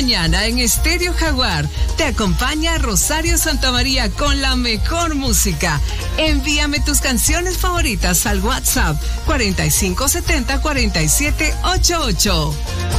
mañana en Estéreo Jaguar te acompaña Rosario Santamaría con la mejor música. Envíame tus canciones favoritas al WhatsApp 4570-4788.